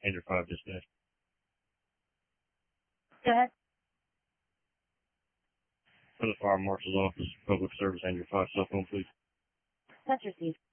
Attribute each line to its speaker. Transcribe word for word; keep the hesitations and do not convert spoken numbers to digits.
Speaker 1: Andrew five dispatch.
Speaker 2: Go ahead.
Speaker 1: For the Fire Marshal's Office, Public Service, Andrew five, cell phone, please.
Speaker 2: That's received.